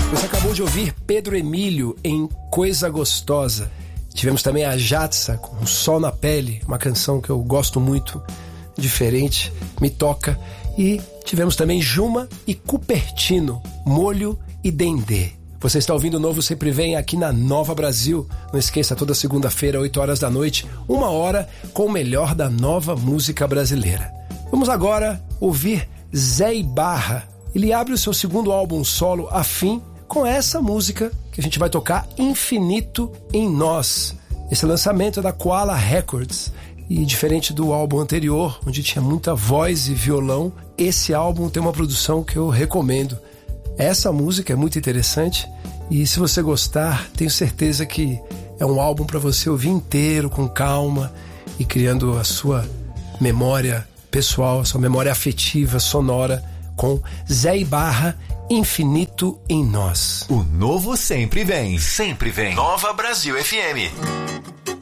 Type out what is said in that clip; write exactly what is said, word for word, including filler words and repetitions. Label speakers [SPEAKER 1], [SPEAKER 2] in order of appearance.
[SPEAKER 1] Você acabou de ouvir Pedro Emílio em Coisa Gostosa. Tivemos também a Jatsa com Sol na Pele, uma canção que eu gosto muito, diferente, me toca. E tivemos também Juma e Cupertino, Molho e Dendê. Você está ouvindo o Novo Sempre Vem aqui na Nova Brasil. Não esqueça, toda segunda-feira, oito horas da noite, uma hora com o melhor da nova música brasileira. Vamos agora ouvir Zé Ibarra. Ele abre o seu segundo álbum solo, Afim, com essa música que a gente vai tocar, Infinito em Nós. Esse lançamento é da Koala Records. E diferente do álbum anterior, onde tinha muita voz e violão, esse álbum tem uma produção que eu recomendo. Essa música é muito interessante e se você gostar, tenho certeza que é um álbum para você ouvir inteiro, com calma e criando a sua memória pessoal, a sua memória afetiva, sonora, com Zé Ibarra, Infinito em Nós.
[SPEAKER 2] O novo sempre vem. Sempre vem. Nova Brasil F M.